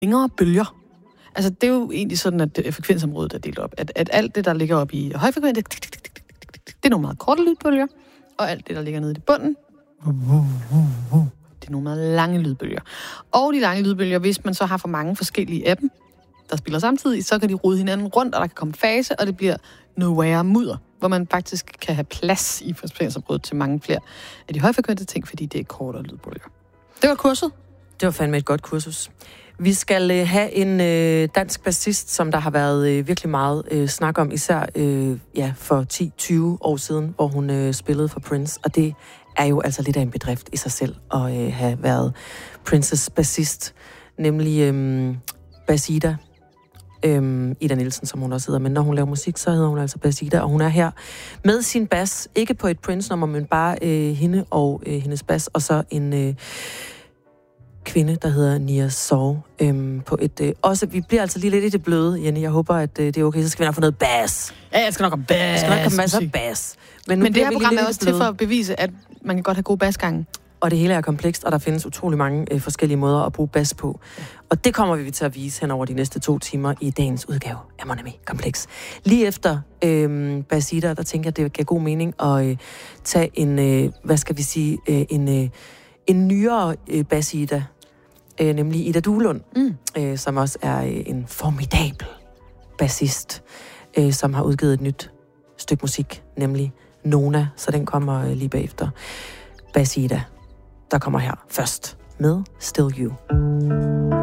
længere bølger. Altså, det er jo egentlig sådan, at frekvensområdet er delt op. At alt det, der ligger op i højfrekvens, det er nogle meget korte lydbølger, og alt det, der ligger nede i bunden, det er nogle meget lange lydbølger. Og de lange lydbølger, hvis man så har for mange forskellige af dem, der spiller samtidig, så kan de rode hinanden rundt, og der kan komme fase, og det bliver noget værre mudder, hvor man faktisk kan have plads i frekvensområdet til mange flere af de højfrekvente ting, fordi det er kortere lydbølger. Det var kurset. Det var fandme et godt kursus. Vi skal have en dansk bassist, som der har været virkelig meget snak om, især for 10-20 år siden, hvor hun spillede for Prince. Og det er jo altså lidt af en bedrift i sig selv at have været Princes bassist, nemlig Bassida. Ida Nielsen, som hun også hedder, men når hun laver musik, så hedder hun altså Bassida, og hun er her med sin bas, ikke på et Prince-nummer, men bare hende og hendes bas, og så en kvinde, der hedder Nia Saw, på et... også, vi bliver altså lige lidt i det bløde, Jenny. Jeg håber, at det er okay. Så skal vi nok få noget bas. Ja, jeg skal nok have bas. Jeg skal nok have masser af bas. Men det her program er også til for at bevise, at man kan godt have gode basgange. Og det hele er komplekst, og der findes utrolig mange forskellige måder at bruge bas på. Ja. Og det kommer vi til at vise hen over de næste 2 timer i dagens udgave af Mon Ami Kompleks. Lige efter Bassida, der tænker jeg, at det giver god mening at tage en nyere Bassida, nemlig Ida Duelund, som også er en formidabel bassist, som har udgivet et nyt stykke musik, nemlig Nona, så den kommer lige bagefter. Bassida, der kommer her først med Still You.